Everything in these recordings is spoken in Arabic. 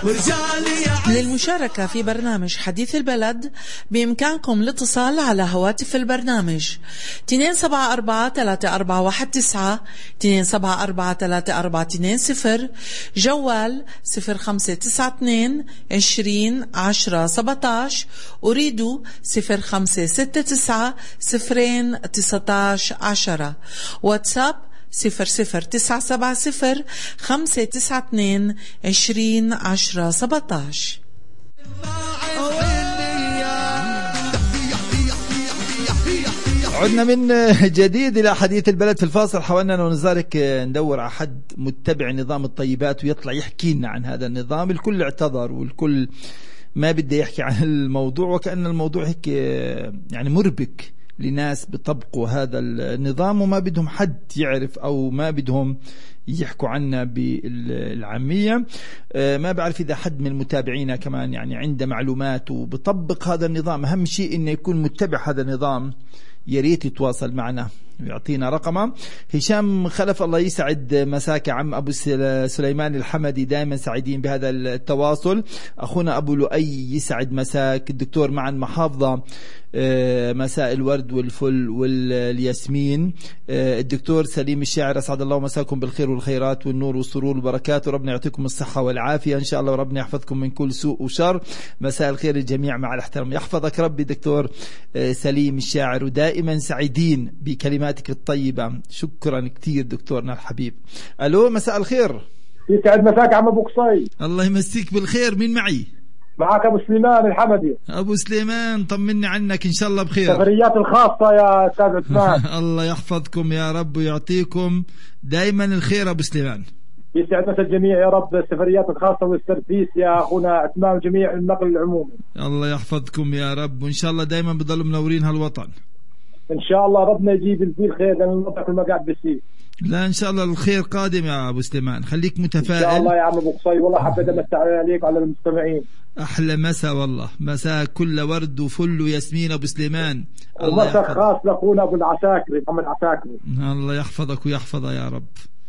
للمشاركة في برنامج حديث البلد بإمكانكم الاتصال على هواتف البرنامج 274-3419 274-3420 جوال 0592 20 10 17 أريدوا 0569 0 19 10 واتساب 00970 592 20 10 17. عدنا من جديد إلى حديث البلد. في الفاصل حاولنا ونزارك ندور على حد متبع نظام الطيبات ويطلع يحكي لنا عن هذا النظام. الكل اعتذر والكل ما بده يحكي عن الموضوع، وكأن الموضوع هيك يعني مربك لناس بيطبقوا هذا النظام وما بدهم حد يعرف أو ما بدهم يحكوا عنا بالعامية. ما بعرف إذا حد من المتابعين كمان يعني عنده معلومات وبطبق هذا النظام. أهم شيء إنه يكون متبع هذا النظام، يريت يتواصل معنا ويعطينا رقمه. هشام خلف الله يسعد مساك عم أبو سليمان الحمدي، دائما سعيدين بهذا التواصل. أخونا أبو لؤي يسعد مساك. الدكتور معا محافظة مساء الورد والفل والياسمين. الدكتور سليم الشاعر أسعد الله مساكم بالخير والخيرات والنور والسرور والبركات، وربنا يعطيكم الصحة والعافية إن شاء الله، وربنا يحفظكم من كل سوء وشر. مساء الخير الجميع مع الاحترام. يحفظك ربي دكتور سليم الشاعر، ودائما سعيدين بكلماتك الطيبة. شكرا كتير دكتورنا الحبيب. ألو مساء الخير. يسعد مساك عم أبو قصي. الله يمسيك بالخير. مين معي؟ معك أبو سليمان الحمدي. أبو سليمان طمني عنك إن شاء الله بخير. سفريات الخاصة يا أستاذ عثمان. الله يحفظكم يا رب ويعطيكم دائما الخير أبو سليمان. يسعد مسا الجميع يا رب. السفريات الخاصة والسرفيس يا أخونا عثمان وجميع النقل العمومي. الله يحفظكم يا رب، وإن شاء الله دائما بضلوا منورين هالوطن إن شاء الله. ربنا يجيب الفيل خير لأن الوضع كل ما قاعد بيصير. لا إن شاء الله الخير قادم يا أبو سليمان، خليك متفائل. إن شاء الله يا عم أبو قصي. والله حبيت أمسي عليك وعلى المستمعين. أحلى مساء والله، مساء كل ورد وفل وياسمين أبو سليمان. ومساء خاص لأخونا أبو العساكري محمد عساكري. الله يحفظك ويحفظه يا رب.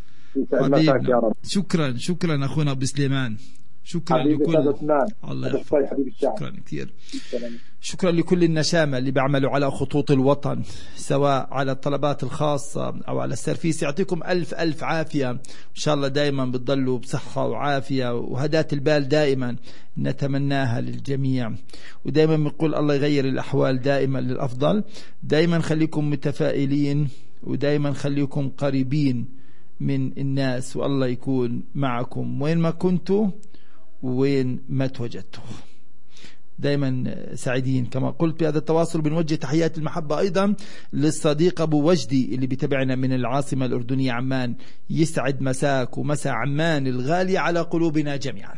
مساك يا رب. شكرا أخونا أبو سليمان. شكرا لكل الله يحفظك. شكرا كثير. شكرا لكل النشامة اللي بيعملوا على خطوط الوطن، سواء على الطلبات الخاصة أو على السرفيس. يعطيكم ألف ألف عافية إن شاء الله. دائما بتضلوا بصحة وعافية، وهداة البال دائما نتمناها للجميع، ودائما بنقول الله يغير الأحوال دائما للأفضل. دائما خليكم متفائلين، ودائما خليكم قريبين من الناس، والله يكون معكم وين ما كنتوا وين ما تواجدتوا. دائما سعيدين كما قلت بهذا التواصل. بنوجه تحيات المحبة أيضا للصديق أبو وجدي اللي بيتابعنا من العاصمة الأردنية عمان. يسعد مساك ومساء عمان الغالية على قلوبنا جميعا.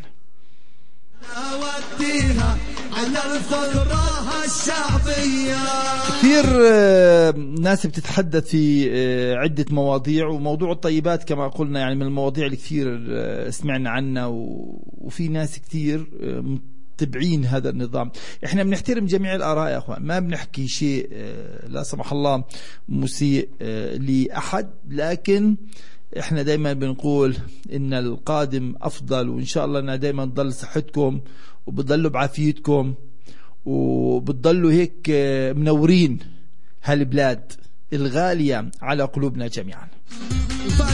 كثير ناس بتتحدث في عدة مواضيع، وموضوع الطيبات كما قلنا يعني من المواضيع اللي كثير سمعنا عنها، وفي ناس كثير متبعين هذا النظام. احنا بنحترم جميع الآراء يا اخوان، ما بنحكي شيء لا سمح الله مسيء لأحد، لكن احنا دايما بنقول ان القادم افضل، وان شاء الله انها دايما تضل صحتكم وبتضلوا بعافيتكم وبتضلوا هيك منورين هالبلاد الغالية على قلوبنا جميعا.